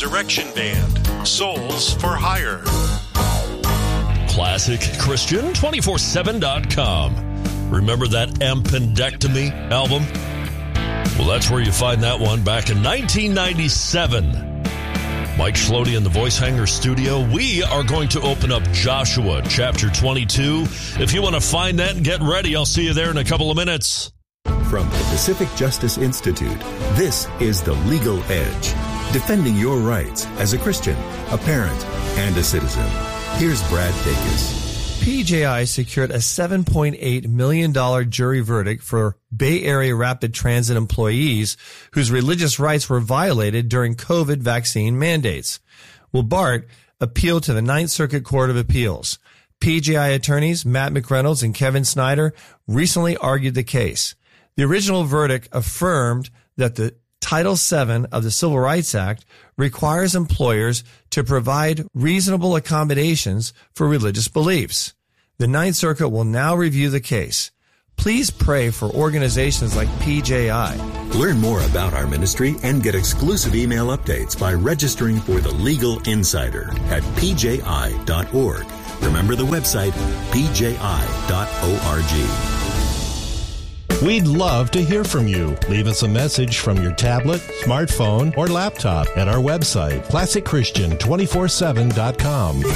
Resurrection Band, Souls for Hire. ClassicChristian247.com. Remember that Appendectomy album? Well, that's where you find that one back in 1997. Mike Schlody in the Voice Hanger studio. We are going to open up Joshua chapter 22. If you want to find that, get ready. I'll see you there in a couple of minutes. From the Pacific Justice Institute, this is The Legal Edge, defending your rights as a Christian, a parent, and a citizen. Here's Brad Dacus. PJI secured a $7.8 million jury verdict for Bay Area Rapid Transit employees whose religious rights were violated during COVID vaccine mandates. Well, BART appealed to the Ninth Circuit Court of Appeals. PJI attorneys Matt McReynolds and Kevin Snyder recently argued the case. The original verdict affirmed that the Title VII of the Civil Rights Act requires employers to provide reasonable accommodations for religious beliefs. The Ninth Circuit will now review the case. Please pray for organizations like PJI. Learn more about our ministry and get exclusive email updates by registering for the Legal Insider at pji.org. Remember the website, pji.org. We'd love to hear from you. Leave us a message from your tablet, smartphone, or laptop at our website, ClassicChristian247.com.